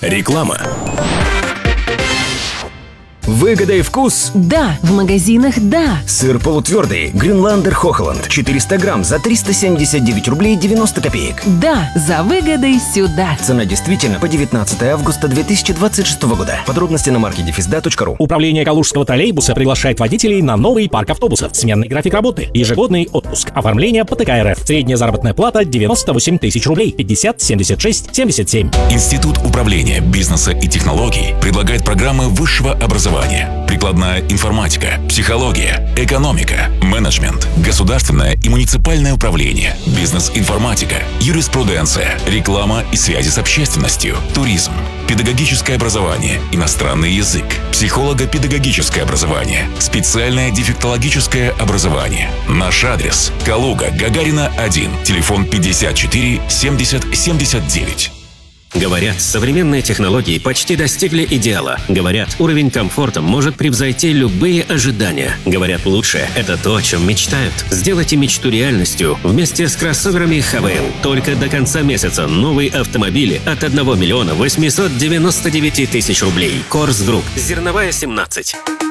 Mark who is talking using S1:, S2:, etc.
S1: Реклама.
S2: Выгода и вкус?
S3: Да, в магазинах да.
S2: Сыр полутвердый Грюнландер Хохланд 400 грамм за 379 рублей 90 копеек.
S3: Да, за выгодой сюда.
S2: Цена действительно по 19 августа 2026 года. Подробности на market-da.ru.
S4: Управление Калужского троллейбуса приглашает водителей на новый парк автобусов. Сменный график работы, ежегодный отпуск, оформление по ТК РФ. Средняя заработная плата 98 тысяч рублей, 50, 76, 77.
S1: Институт управления бизнеса и технологий предлагает программы высшего образования. Прикладная информатика, психология, экономика, менеджмент, государственное и муниципальное управление, бизнес-информатика, юриспруденция, реклама и связи с общественностью, туризм, педагогическое образование, иностранный язык, психолого-педагогическое образование, специальное дефектологическое образование. Наш адрес: Калуга, Гагарина, 1, телефон 54 70 79.
S5: Говорят, современные технологии почти достигли идеала. Говорят, уровень комфорта может превзойти любые ожидания. Говорят, лучшее – это то, о чем мечтают. Сделайте мечту реальностью вместе с кроссоверами ХВН. Только до конца месяца новые автомобили от 1 миллиона 899 тысяч рублей. Корс Групп. Зерновая 17.